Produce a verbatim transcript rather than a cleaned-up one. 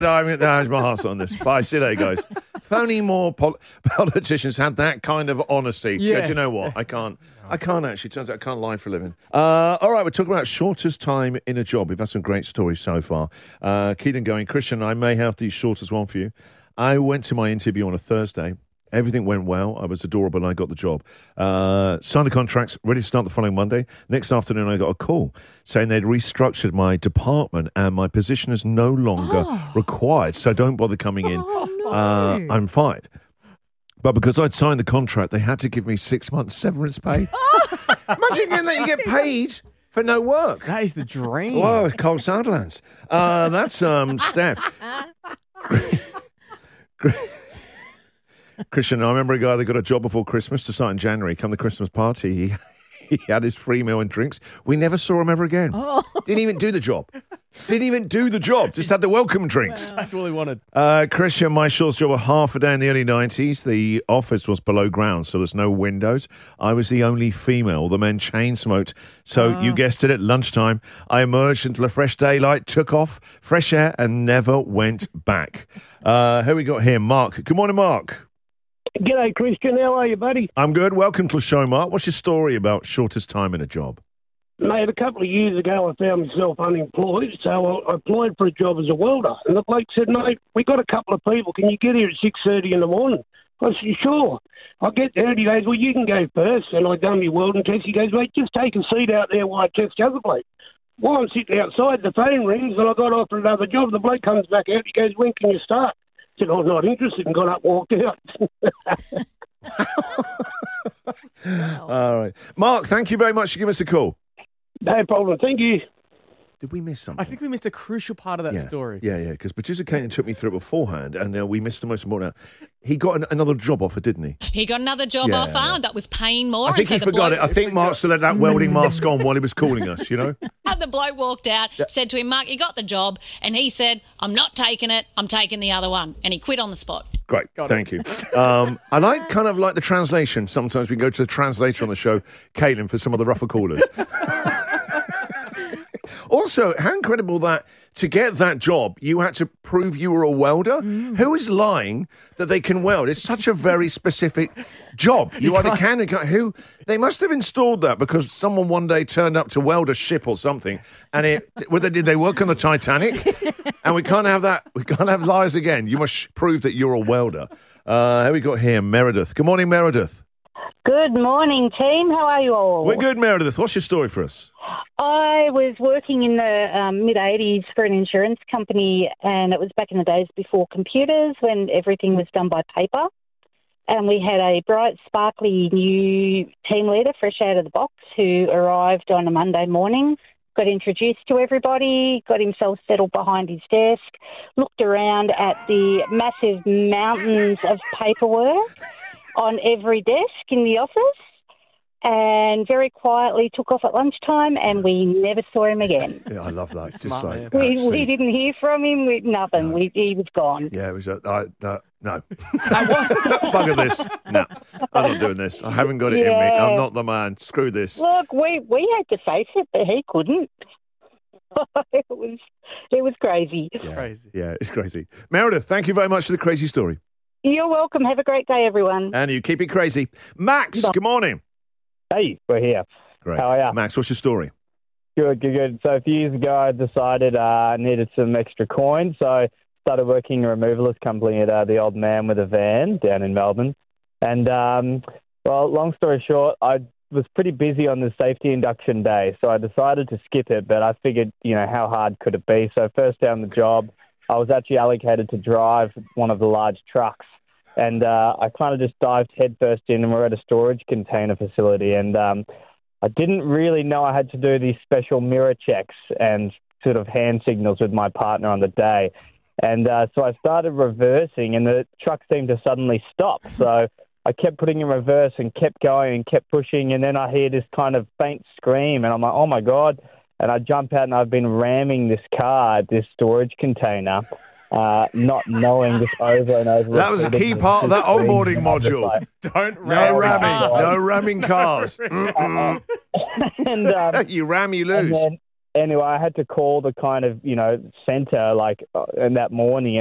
No, I mean, no, my heart's on this. Bye. See you later, guys. If only more pol- politicians had that kind of honesty. To Yes. go, do you know what? I can't. I can't actually. Turns out I can't lie for a living. Uh, all right, we're talking about shortest time in a job. We've had some great stories so far. Uh, keep them going. Christian, I may have the shortest one for you. I went to my interview on a Thursday. Everything went well. I was adorable and I got the job. Uh, signed the contracts, ready to start the following Monday. Next afternoon, I got a call saying they'd restructured my department and my position is no longer Oh. required, so don't bother coming in. Oh, no. uh, I'm fired. But because I'd signed the contract, they had to give me six months severance pay. Imagine getting that you get paid for no work. That is the dream. Whoa, Carl Sanderlands. Uh, that's um, Steph. Christian, I remember a guy that got a job before Christmas to start in January. Come the Christmas party, he he had his free meal and drinks. We never saw him ever again. Oh. Didn't even do the job. Didn't even do the job. Just had the welcome drinks. That's all he wanted. Uh, Christian, my shortest job was half a day in the early nineties. The office was below ground, so there's no windows. I was the only female. The men chain smoked. So you guessed it, at lunchtime, I emerged into the fresh daylight, took off, fresh air, and never went back. Uh, who we got here? Mark. Good morning, Mark. G'day, Christian. How are you, buddy? I'm good. Welcome to the show, Mark. What's your story about shortest time in a job? Mate, a couple of years ago, I found myself unemployed, so I applied for a job as a welder. And the bloke said, mate, we got a couple of people. Can you get here at six thirty in the morning? I said, sure. I get there and he goes, well, you can go first. And I done my welding test. He goes, mate, just take a seat out there while I test the other bloke. While I'm sitting outside, the phone rings and I got offered another job. The bloke comes back out. He goes, when can you start? I said, I'm not interested, and got up, walked out. All right. Mark, thank you very much for giving us a call. No problem. Thank you. Did we miss something? I think we missed a crucial part of that yeah. story. Yeah, yeah, because producer Kane took me through it beforehand, and uh, we missed the most important. He got an, another job offer, didn't he? He got another job Yeah, offer yeah. that was paying more. I think and so he the forgot bloke, it. I think Mark still had that welding mask on while he was calling us, you know? And the bloke walked out, said to him, Mark, you got the job. And he said, I'm not taking it. I'm taking the other one. And he quit on the spot. Great, thank you. Um, I like kind of like the translation. Sometimes we go to the translator on the show, Caitlin, for some of the rougher callers. Also, how incredible that to get that job, you had to prove you were a welder. Mm. Who is lying that they can weld? It's such a very specific job. You, you either can or can't. Who? They must have installed that because someone one day turned up to weld a ship or something. And it, whether did they work on the Titanic? And we can't have that. We can't have lies again. You must prove that you're a welder. Uh, who we got here? Meredith. Good morning, Meredith. Good morning, team. How are you all? We're good, Meredith. What's your story for us? I was working in the um, mid-eighties for an insurance company, and it was back in the days before computers when everything was done by paper. And we had a bright, sparkly new team leader, fresh out of the box, who arrived on a Monday morning, got introduced to everybody, got himself settled behind his desk, looked around at the massive mountains of paperwork on every desk in the office, and very quietly took off at lunchtime, and we never saw him again. Yeah, I love that. Just Smart like We, uh, we didn't hear from him, we, nothing. No. We, he was gone. Yeah, it was a, I, uh, no. Bugger this. No, I'm not doing this. I haven't got it in me. Yeah. I'm not the man. Screw this. Look, we, we had to face it, but he couldn't. it was it was crazy. Yeah. Crazy. Yeah, it's crazy. Meredith, thank you very much for the crazy story. You're welcome. Have a great day, everyone. And you keep it crazy. Max, good morning. Hey, we're here. Great. How are ya? Max, what's your story? Good, good, good. So a few years ago, I decided uh, I needed some extra coin, so I started working in a removalist company at uh, the Old Man with a Van down in Melbourne. And, um, well, long story short, I was pretty busy on the safety induction day, so I decided to skip it, but I figured, you know, how hard could it be? So first day on the job, I was actually allocated to drive one of the large trucks. And uh, I kind of just dived headfirst in, and we're at a storage container facility. And um, I didn't really know I had to do these special mirror checks and sort of hand signals with my partner on the day. And uh, so I started reversing, and the truck seemed to suddenly stop. So I kept putting in reverse and kept going and kept pushing. And then I hear this kind of faint scream, and I'm like, oh, my God. And I jump out, and I've been ramming this car, this storage container, Uh, not knowing this over and over. That was a key part of that onboarding module. Like, Don't No ram ramming. cars. No ramming cars. and um, You ram, you and lose. then anyway, I had to call the kind of, you know, centre like uh, in that morning